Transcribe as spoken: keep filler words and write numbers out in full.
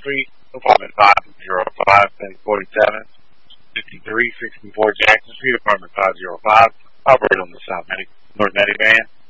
Street, apartment five oh five, forty-seven, fifty-three sixty-four Jackson Street, apartment five oh five, operate on the South North Maddie van.